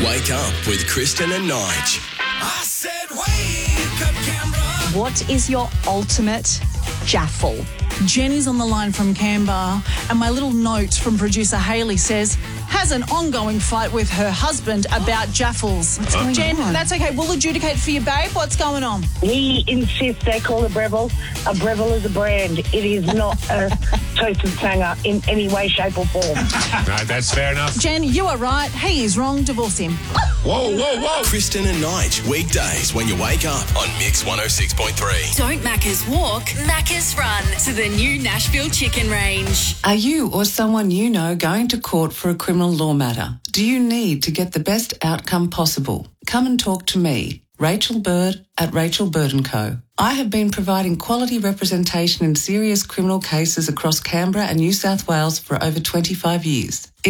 Wake up with Kristen and Nige. I said wake up, Canberra. What is your ultimate jaffle? Jenny's on the line from Canberra, and my little note from producer Hayley says, has an ongoing fight with her husband about jaffles. Jen, that's okay. We'll adjudicate for you, babe. What's going on? He insists they call a Breville. A Breville is a brand. It is not a toasted sanger in any way, shape or form. No, that's fair enough. Jen, you are right. He is wrong. Divorce him. Whoa, whoa, whoa. Kristen and Nige, weekdays when you wake up on Mix 106.3. Don't Macca's walk, Macca's run to the new Nashville Chicken Range. Are you or someone you know going to court for a criminal law matter? Do you need to get the best outcome possible? Come and talk to me, Rachel Bird at Rachel Bird & Co. I have been providing quality representation in serious criminal cases across Canberra and New South Wales for over 25 years.